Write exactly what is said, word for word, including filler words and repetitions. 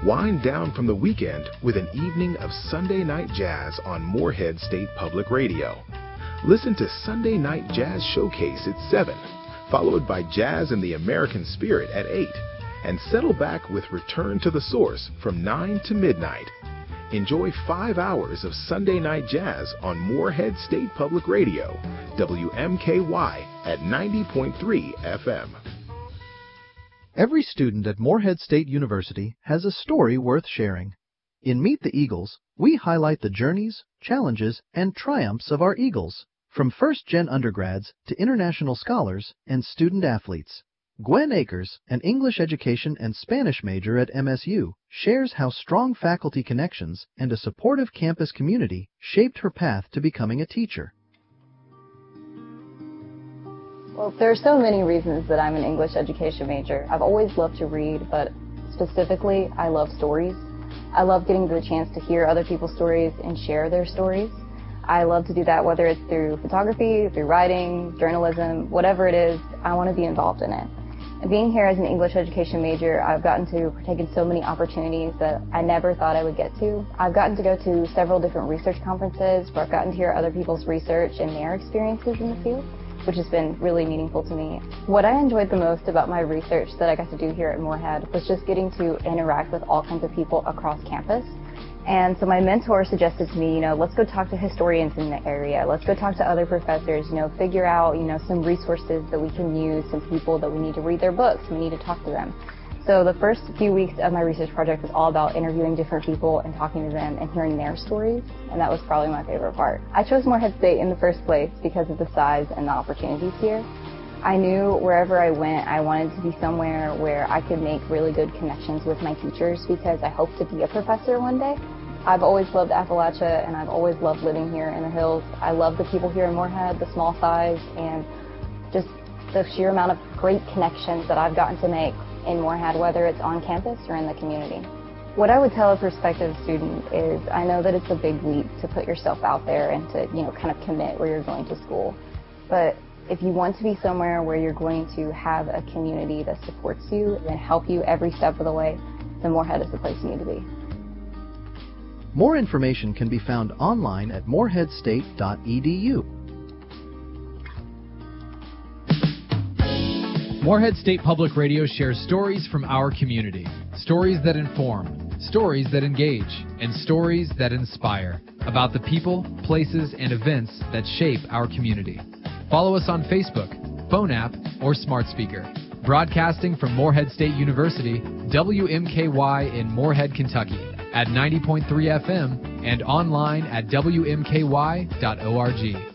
Wind down from the weekend with an evening of Sunday Night Jazz on Morehead State Public Radio. Listen to Sunday Night Jazz Showcase at seven, followed by Jazz in the American Spirit at eight, and settle back with Return to the Source from nine to midnight. Enjoy five hours of Sunday Night Jazz on Morehead State Public Radio, W M K Y at ninety point three F M. Every student at Morehead State University has a story worth sharing. In Meet the Eagles, we highlight the journeys, challenges, and triumphs of our Eagles, from first-gen undergrads to international scholars and student athletes. Gwen Akers, an English education and Spanish major at M S U, shares how strong faculty connections and a supportive campus community shaped her path to becoming a teacher. Well, there are so many reasons that I'm an English education major. I've always loved to read, but specifically, I love stories. I love getting the chance to hear other people's stories and share their stories. I love to do that whether it's through photography, through writing, journalism, whatever it is, I want to be involved in it. And being here as an English education major, I've gotten to partake in so many opportunities that I never thought I would get to. I've gotten to go to several different research conferences where I've gotten to hear other people's research and their experiences in the field, which has been really meaningful to me. What I enjoyed the most about my research that I got to do here at Morehead was just getting to interact with all kinds of people across campus. And so my mentor suggested to me, you know, let's go talk to historians in the area. Let's go talk to other professors, you know, figure out, you know, some resources that we can use, some people that we need to read their books, we need to talk to them. So the first few weeks of my research project was all about interviewing different people and talking to them and hearing their stories, and that was probably my favorite part. I chose Morehead State in the first place because of the size and the opportunities here. I knew wherever I went, I wanted to be somewhere where I could make really good connections with my teachers because I hope to be a professor one day. I've always loved Appalachia, and I've always loved living here in the hills. I love the people here in Morehead, the small size, and just the sheer amount of great connections that I've gotten to make in Morehead, whether it's on campus or in the community. What I would tell a prospective student is I know that it's a big leap to put yourself out there and to, you know, kind of commit where you're going to school. But if you want to be somewhere where you're going to have a community that supports you and help you every step of the way, then Morehead is the place you need to be. More information can be found online at morehead state dot e d u. Morehead State Public Radio shares stories from our community. Stories that inform, stories that engage, and stories that inspire about the people, places, and events that shape our community. Follow us on Facebook, phone app, or smart speaker. Broadcasting from Morehead State University, W M K Y in Morehead, Kentucky, at ninety point three F M and online at W M K Y dot org.